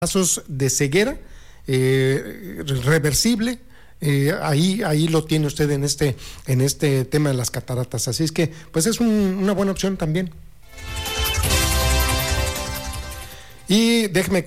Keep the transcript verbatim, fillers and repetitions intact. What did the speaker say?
casos de ceguera eh, reversible. Eh, ahí ahí lo tiene usted en este en este tema de las cataratas, así es que pues es un, una buena opción también. Y déjeme